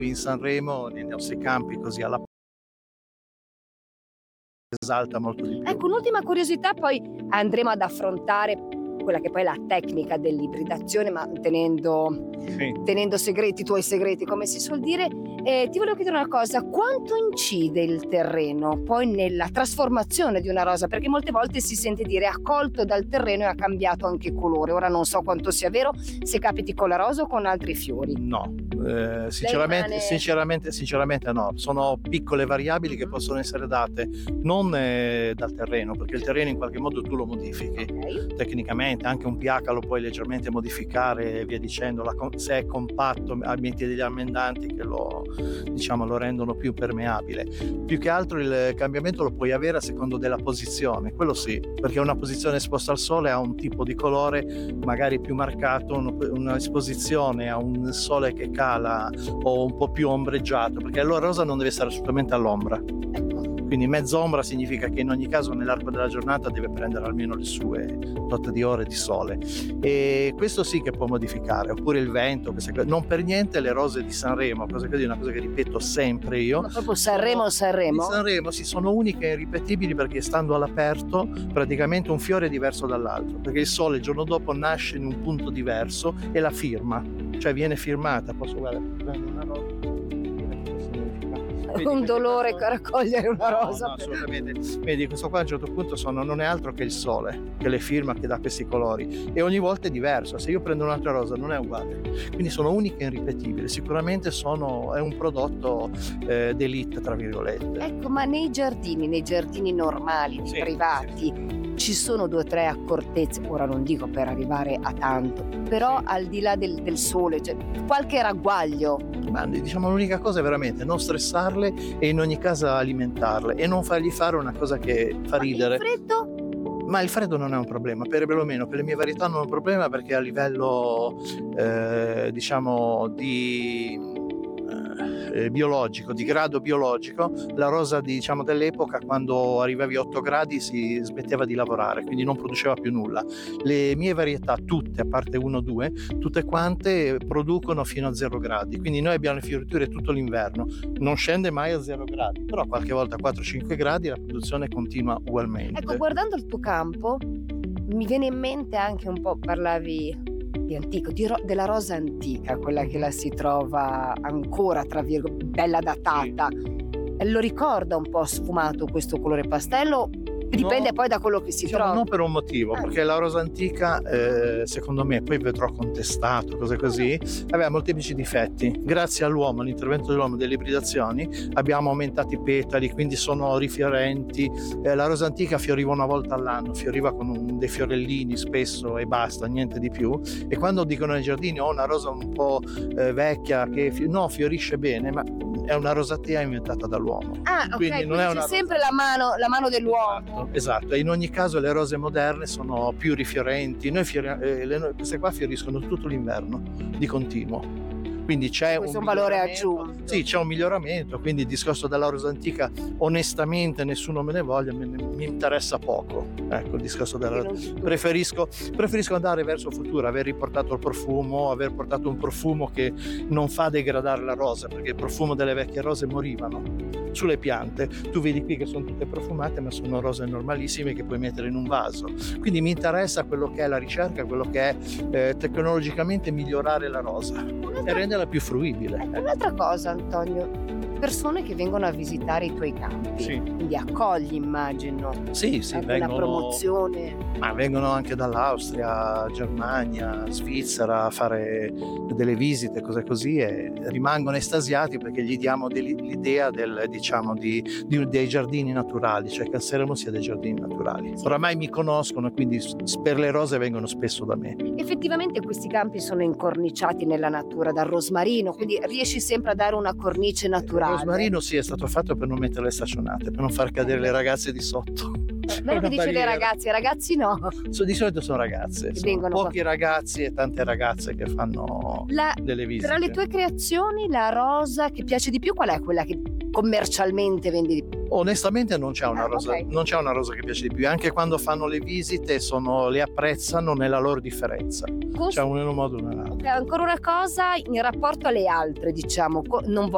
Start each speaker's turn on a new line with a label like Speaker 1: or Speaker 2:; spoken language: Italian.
Speaker 1: in Sanremo, nei nostri campi, così alla esalta molto di più.
Speaker 2: Ecco, un'ultima curiosità, poi andremo ad affrontare quella che poi è la tecnica dell'ibridazione, ma tenendo segreti, i tuoi segreti, come si suol dire. Ti volevo chiedere una cosa: quanto incide il terreno poi nella trasformazione di una rosa? Perché molte volte si sente dire accolto dal terreno e ha cambiato anche colore. Ora non so quanto sia vero, se capiti con la rosa o con altri fiori.
Speaker 1: No, sinceramente no, sono piccole variabili che possono essere date non dal terreno, perché il terreno in qualche modo tu lo modifichi, tecnicamente anche un pH lo puoi leggermente modificare e via dicendo, se è compatto metti degli ammendanti che lo rendono più permeabile. Più che altro il cambiamento lo puoi avere a secondo della posizione, quello sì, perché una posizione esposta al sole ha un tipo di colore magari più marcato, una esposizione a un sole che cala o un po' più ombreggiato, perché la rosa non deve stare assolutamente all'ombra. Quindi mezz'ombra significa che in ogni caso nell'arco della giornata deve prendere almeno le sue tot di ore di sole, e questo sì che può modificare, oppure il vento. Non per niente le rose di Sanremo, cosa che è una cosa che ripeto sempre io,
Speaker 2: ma proprio Sanremo?
Speaker 1: di Sanremo sì, sono uniche e irripetibili, perché stando all'aperto praticamente un fiore è diverso dall'altro, perché il sole il giorno dopo nasce in un punto diverso e la firma, cioè viene firmata. Posso prendere una rosa?
Speaker 2: Un dolore raccogliere una rosa.
Speaker 1: No, assolutamente. Vedi, questo qua a un certo punto non è altro che il sole che le firma, che dà questi colori, e ogni volta è diverso. Se io prendo un'altra rosa non è uguale, quindi sono uniche e irripetibili. Sicuramente è un prodotto d'élite, tra virgolette.
Speaker 2: Ecco, ma nei giardini normali, privati, ci sono 2 o 3 accortezze, ora non dico per arrivare a tanto, però al di là del sole, cioè qualche ragguaglio.
Speaker 1: Ma diciamo l'unica cosa è veramente non stressarle e in ogni caso alimentarle e non fargli fare una cosa che fa ridere.
Speaker 2: Il freddo?
Speaker 1: Ma il freddo non è un problema, perlomeno per le mie varietà non è un problema, perché a livello biologico, di grado biologico, la rosa dell'epoca, quando arrivavi a 8 gradi si smetteva di lavorare, quindi non produceva più nulla. Le mie varietà tutte, a parte 1 o 2, tutte quante producono fino a 0 gradi, quindi noi abbiamo le fioriture tutto l'inverno, non scende mai a 0 gradi, però qualche volta a 4-5 gradi la produzione continua ugualmente.
Speaker 2: Ecco, guardando il tuo campo mi viene in mente anche un po', parlavi di antico, della rosa antica, quella che la si trova ancora, tra virgolette, bella datata. Lo ricorda un po' sfumato questo colore pastello? Dipende poi da quello che si trova.
Speaker 1: Non per un motivo, perché la rosa antica, secondo me, poi vedrò contestato, cose così, aveva molteplici difetti. Grazie all'uomo, all'intervento dell'uomo, delle ibridazioni, abbiamo aumentato i petali, quindi sono rifiorenti. La rosa antica fioriva una volta all'anno, fioriva con dei fiorellini spesso e basta, niente di più. E quando dicono nei giardini una rosa un po' vecchia che fiorisce bene, ma è una rosatea inventata dall'uomo.
Speaker 2: Quindi non è c'è sempre la mano dell'uomo.
Speaker 1: Esatto, e in ogni caso le rose moderne sono più rifiorenti. Queste qua fioriscono tutto l'inverno di continuo. Quindi c'è
Speaker 2: un valore aggiunto.
Speaker 1: Sì, c'è un miglioramento, quindi il discorso della rosa antica onestamente nessuno me ne voglia, mi interessa poco. Ecco, il discorso della preferisco andare verso il futuro, aver riportato il profumo, aver portato un profumo che non fa degradare la rosa, perché il profumo delle vecchie rose morivano sulle piante. Tu vedi qui che sono tutte profumate, ma sono rose normalissime che puoi mettere in un vaso. Quindi mi interessa quello che è la ricerca, quello che è tecnologicamente migliorare la rosa e renderla più fruibile.
Speaker 2: Un'altra cosa, Antonio, persone che vengono a visitare i tuoi campi, quindi accogli, immagino.
Speaker 1: Sì,
Speaker 2: una promozione.
Speaker 1: Ma vengono anche dall'Austria, Germania, Svizzera a fare delle visite, cose così, e rimangono estasiati perché gli diamo l'idea dei giardini naturali, cioè che a Sanremo sia dei giardini naturali. Oramai mi conoscono e quindi per le rose vengono spesso da me.
Speaker 2: Effettivamente questi campi sono incorniciati nella natura dal rosmarino, quindi riesci sempre a dare una cornice naturale.
Speaker 1: Il rosmarino sì, è stato fatto per non mettere le staccionate, per non far cadere le ragazze di sotto.
Speaker 2: Bello che dice dei ragazzi no.
Speaker 1: Di solito sono ragazze, sono pochi ragazzi e tante ragazze che fanno delle visite.
Speaker 2: Tra le tue creazioni, la rosa che piace di più, qual è quella che commercialmente vendi di più?
Speaker 1: Onestamente non c'è una rosa, non c'è una rosa che piace di più. Anche quando fanno le visite le apprezzano nella loro differenza. C'è un modo o un altro.
Speaker 2: Ancora una cosa in rapporto alle altre, diciamo, non